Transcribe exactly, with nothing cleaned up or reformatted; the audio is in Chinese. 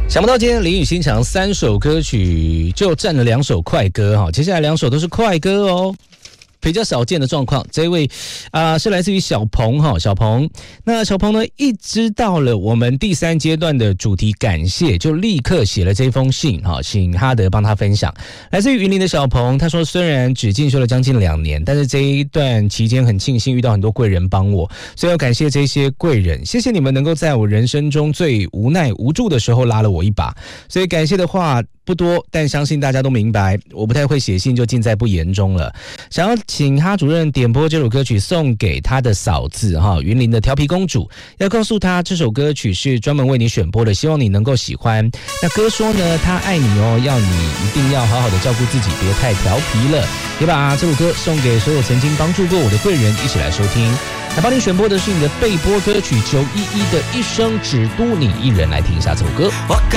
想不到今天林雨欣强三首歌曲就占了两首快歌哈，接下来两首都是快歌哦。比较少见的状况，这一位啊、呃、是来自于小鹏哈，小鹏。那小鹏呢，一知道了我们第三阶段的主题感谢，就立刻写了这封信哈，请哈德帮他分享。来自于云林的小鹏，他说虽然只进修了将近两年，但是这一段期间很庆幸遇到很多贵人帮我，所以要感谢这些贵人，谢谢你们能够在我人生中最无奈无助的时候拉了我一把。所以感谢的话不多，但相信大家都明白，我不太会写信，就尽在不言中了。想要请哈主任点播这首歌曲送给他的嫂子哈，云林的调皮公主，要告诉他这首歌曲是专门为你选播的，希望你能够喜欢。那歌说呢，他爱你哦，要你一定要好好的照顾自己，别太调皮了。也把这首歌送给所有曾经帮助过我的贵人，一起来收听。来帮你选播的是你的备播歌曲九一一的一生只独你一人，来听一下这首歌。 我